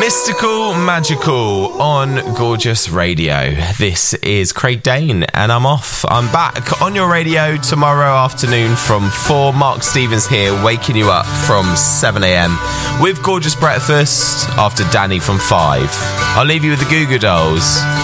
Mystical Magical on Gorgeous Radio. This is Craig Dane and I'm off. I'm back on your radio tomorrow afternoon from 4. Mark Stevens here, waking you up from 7am with Gorgeous Breakfast after Danny from 5. I'll leave you with the Goo Goo Dolls.